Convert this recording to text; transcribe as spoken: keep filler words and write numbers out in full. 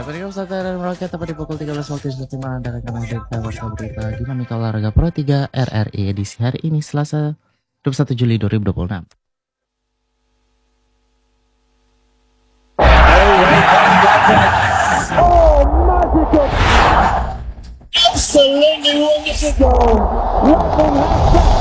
Berikan saudara Meroket tepat di pukul tiga belas waktu Indonesia Timur. Anda akan mendengarkan warta berita Dinamika Olahraga Pro tiga R R I edisi hari ini Selasa dua puluh satu Juli dua ribu dua puluh enam. Oh, magical! Absolutely wonderful goal! Loving